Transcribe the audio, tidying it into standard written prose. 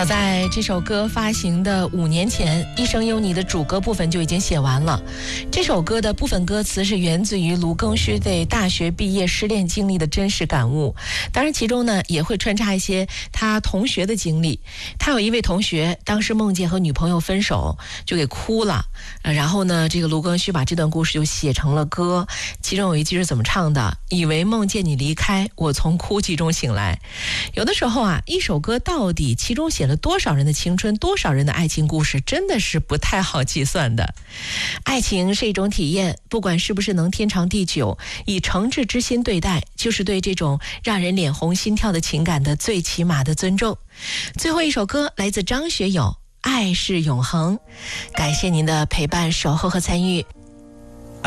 早在这首歌发行的5年前，《一生有你》的主歌部分就已经写完了。这首歌的部分歌词是源自于卢庚戌对大学毕业失恋经历的真实感悟，当然其中呢也会穿插一些他同学的经历。他有一位同学当时梦见和女朋友分手，就给哭了，然后呢这个卢庚戌把这段故事就写成了歌，其中有一句是怎么唱的？以为梦见你离开，我从哭泣中醒来。有的时候啊，一首歌到底其中写了多少人的青春，多少人的爱情故事，真的是不太好计算的。爱情是一种体验，不管是不是能天长地久，以诚挚之心对待，就是对这种让人脸红心跳的情感的最起码的尊重。最后一首歌来自张学友，爱是永恒。感谢您的陪伴、守候和参与。